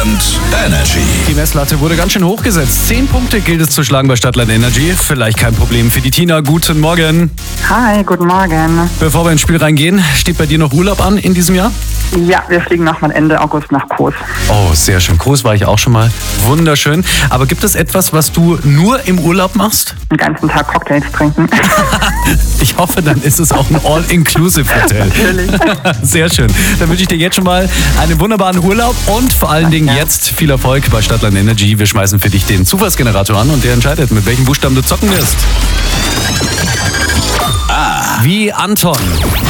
Stadtland Energy. Die Messlatte wurde ganz schön hochgesetzt. 10 Punkte gilt es zu schlagen bei Stadtland Energy. Vielleicht kein Problem für die Tina. Guten Morgen. Hi, guten Morgen. Bevor wir ins Spiel reingehen, steht bei dir noch Urlaub an in diesem Jahr? Ja, wir fliegen nochmal Ende August nach Kos. Oh, sehr schön. Kos war ich auch schon mal. Wunderschön. Aber gibt es etwas, was du nur im Urlaub machst? Den ganzen Tag Cocktails trinken. Ich hoffe, dann ist es auch ein All-Inclusive-Hotel. Natürlich. Sehr schön. Dann wünsche ich dir jetzt schon mal einen wunderbaren Urlaub und vor allen Dingen jetzt viel Erfolg bei Stadtland Energy. Wir schmeißen für dich den Zufallsgenerator an und der entscheidet, mit welchem Buchstaben du zocken wirst. A. Wie Anton.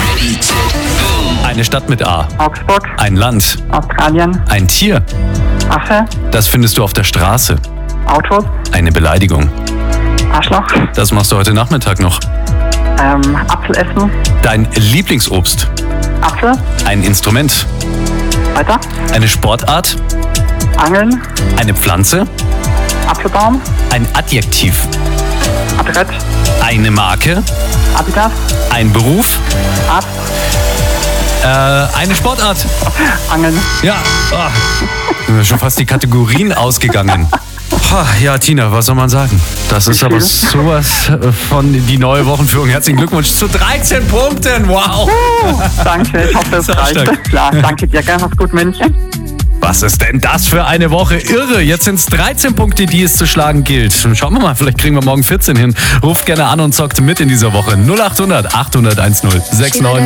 Eine Stadt mit A. Augsburg. Ein Land. Australien. Ein Tier. Affe. Das findest du auf der Straße. Autos. Eine Beleidigung. Arschloch. Das machst du heute Nachmittag noch. Apfel essen. Dein Lieblingsobst. Apfel. Ein Instrument. Weiter. Eine Sportart. Angeln. Eine Pflanze. Apfelbaum. Ein Adjektiv. Adrett. Eine Marke. Adidas. Ein Beruf. Arzt. Eine Sportart. Angeln. Ja. Sind schon fast die Kategorien ausgegangen. Ja, Tina, was soll man sagen? Das ist aber sowas von die neue Wochenführung. Herzlichen Glückwunsch zu 13 Punkten. Wow. Danke, ich hoffe, es reicht. Stark. Klar, danke dir. Mach's gut, München. Was ist denn das für eine Woche? Irre. Jetzt sind es 13 Punkte, die es zu schlagen gilt. Schauen wir mal, vielleicht kriegen wir morgen 14 hin. Ruft gerne an und zockt mit in dieser Woche. 0800 800 1069.